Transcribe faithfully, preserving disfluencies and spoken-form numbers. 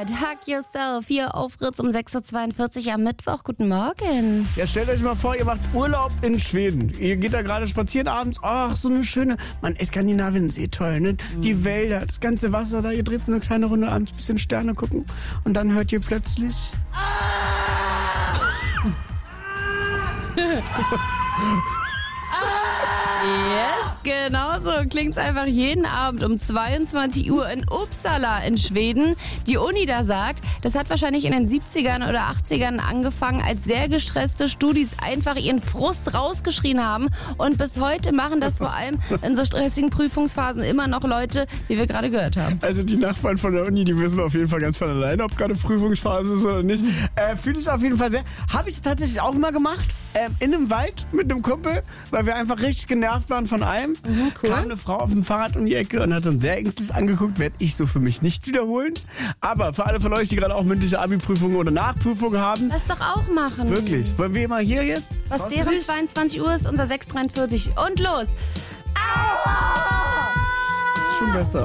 gehört. Hug Yourself hier auf Fritz um sechs Uhr zweiundvierzig am Mittwoch. Guten Morgen. Ja, stellt euch mal vor, ihr macht Urlaub in Schweden. Ihr geht da gerade spazieren abends. Ach, so eine schöne... Mann, Skandinavien ist eh toll, ne? Die mhm. Wälder, das ganze Wasser da. Ihr dreht so eine kleine Runde abends, ein bisschen Sterne gucken. Und dann hört ihr plötzlich... Yes, genau so klingt's einfach jeden Abend um zweiundzwanzig Uhr in Uppsala in Schweden. Die Uni da sagt, das hat wahrscheinlich in den siebzigern oder achtzigern angefangen, als sehr gestresste Studis einfach ihren Frust rausgeschrien haben. Und bis heute machen das vor allem in so stressigen Prüfungsphasen immer noch Leute, wie wir gerade gehört haben. Also die Nachbarn von der Uni, die wissen auf jeden Fall ganz von alleine, ob gerade Prüfungsphase ist oder nicht. Äh, Fühle ich auf jeden Fall sehr. Habe ich tatsächlich auch mal gemacht. Ähm, in einem Wald mit einem Kumpel, weil wir einfach richtig genervt waren von allem. Mhm, cool. Kam eine Frau auf dem Fahrrad um die Ecke und hat uns sehr ängstlich angeguckt. Werde ich so für mich nicht wiederholen. Aber für alle von euch, die gerade auch mündliche Abi-Prüfungen oder Nachprüfungen haben. Lass doch auch machen. Wirklich. Wollen wir mal hier jetzt? Was deren zweiundzwanzig Uhr ist, unser sechs Uhr dreiundvierzig. Und los. Aua! Schon besser.